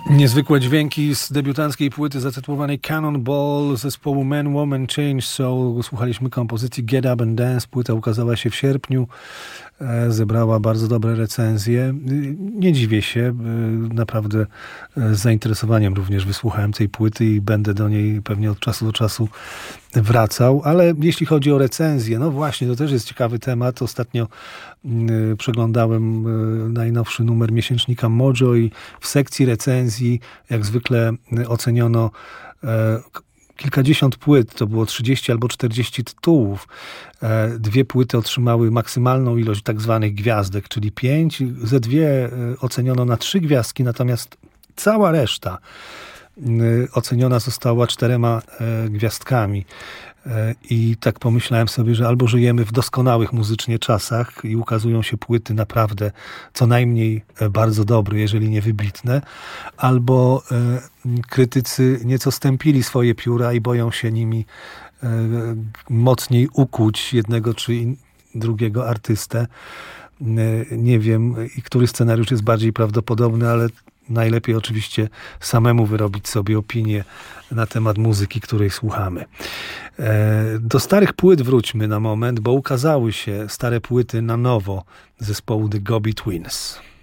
Niezwykłe dźwięki z debiutanckiej płyty zatytułowanej Cannonball zespołu Man, Woman, Change Soul. Słuchaliśmy kompozycji Get Up and Dance. Płyta ukazała się w sierpniu. Zebrała bardzo dobre recenzje. Nie dziwię się. Naprawdę z zainteresowaniem również wysłuchałem tej płyty i będę do niej pewnie od czasu do czasu wracał. Ale jeśli chodzi o recenzję, no właśnie, to też jest ciekawy temat. Ostatnio przeglądałem najnowszy numer miesięcznika Mojo i w sekcji recenzji jak zwykle oceniono kilkadziesiąt płyt, to było 30 albo 40 tytułów. Dwie płyty otrzymały maksymalną ilość tak zwanych gwiazdek, czyli 5. Ze dwie oceniono na 3 gwiazdki, natomiast cała reszta oceniona została 4 gwiazdkami. I tak pomyślałem sobie, że albo żyjemy w doskonałych muzycznie czasach i ukazują się płyty naprawdę co najmniej bardzo dobre, jeżeli nie wybitne, albo krytycy nieco stępili swoje pióra i boją się nimi mocniej ukuć jednego czy drugiego artystę. Nie wiem, który scenariusz jest bardziej prawdopodobny, ale najlepiej oczywiście samemu wyrobić sobie opinię na temat muzyki, której słuchamy. Do starych płyt wróćmy na moment, bo ukazały się stare płyty na nowo zespołu The Gobi Twins.